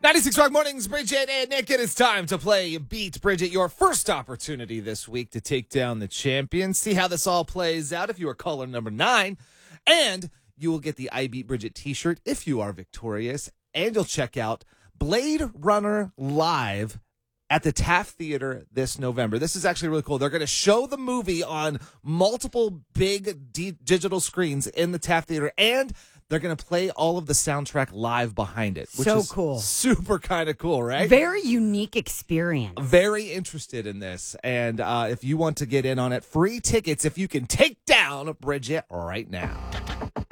96 Rock Mornings, Bridget and Nick. It is time to play Beat Bridget, your first opportunity this week to take down the champion. See how this all plays out if you are caller number 9. And you will get the I Beat Bridget t-shirt if you are victorious. And you'll check out Blade Runner Live at the Taft Theater this November. This is actually really cool. They're going to show the movie on multiple big digital screens in the Taft Theater, and they're going to play all of the soundtrack live behind it, which is cool. Super kind of cool, right? Very unique experience. Very interested in this. And if you want to get in on it, free tickets if you can take down Bridget right now.